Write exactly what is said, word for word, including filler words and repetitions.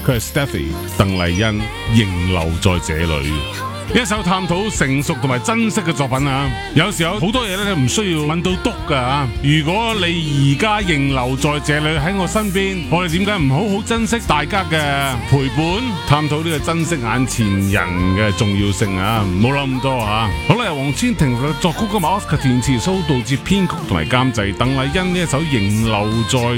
佢係 Stephy 鄧麗欣，仍留在這裏。一首探討成熟同埋珍惜嘅作品啊！有時候好多嘢咧，你唔需要問到篤噶。如果你而家仍留在這裏喺我身邊，我哋點解唔好好珍惜大家嘅陪伴？探討呢個珍惜眼前人嘅重要性啊！唔好諗咁多啊！好啦，由黃千婷嘅作曲嘅 Oscar 填詞，蘇道哲編曲同埋監製，鄧麗欣呢一首仍留在